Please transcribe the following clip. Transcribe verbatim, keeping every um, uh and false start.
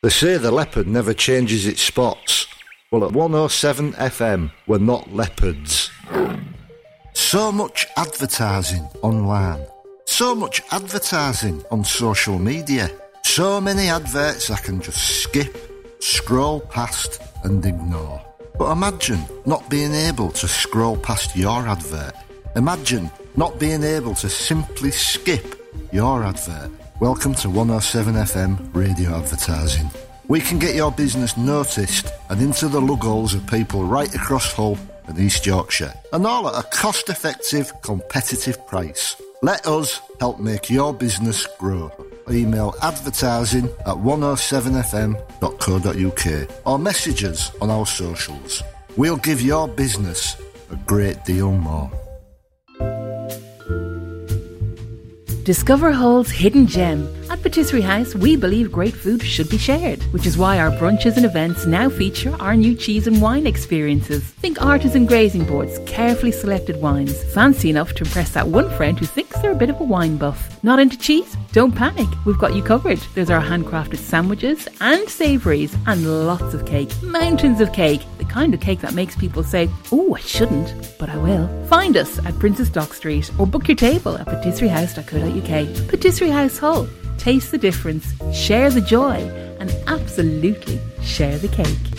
They say the leopard never changes its spots. Well, at one oh seven F M, we're not leopards. So much advertising online. So much advertising on social media. So many adverts I can just skip, scroll past and ignore. But imagine not being able to scroll past your advert. Imagine not being able to simply skip your advert. Welcome to one oh seven F M radio advertising. We can get your business noticed and into the lugholes of people right across Hull and East Yorkshire, and all at a cost-effective, competitive price. Let us help make your business grow. Email advertising at one oh seven f m dot co dot u k or message us on our socials. We'll give your business a great deal more. Discover Hull's hidden gem. At Patisserie House, we believe great food should be shared, which is why our brunches and events now feature our new cheese and wine experiences. Think artisan grazing boards, carefully selected wines, fancy enough to impress that one friend who thinks they're a bit of a wine buff. Not into cheese? Don't panic, we've got you covered. There's our handcrafted sandwiches and savouries and lots of cake. Mountains of cake. The kind of cake that makes people say, oh, I shouldn't, but I will. Find us at Princess Dock Street or book your table at patisserie house dot co dot u k. Patisserie House Hull. Taste the difference, share the joy, and absolutely share the cake.